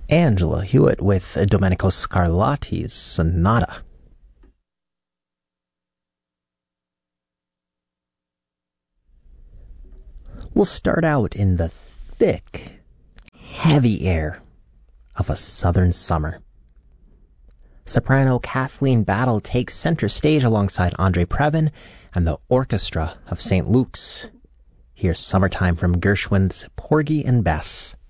Angela Hewitt with Domenico Scarlatti's Sonata. We'll start out in the thick, heavy air of a southern summer. Soprano Kathleen Battle takes center stage alongside Andre Previn and the orchestra of St. Luke's. Here's Summertime from Gershwin's Porgy and Bess.